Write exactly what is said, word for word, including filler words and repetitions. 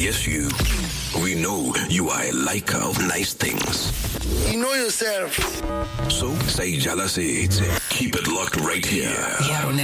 Yes, you. We know you are a liker of nice things. You know yourself. So, say jealousy. Keep it locked right here.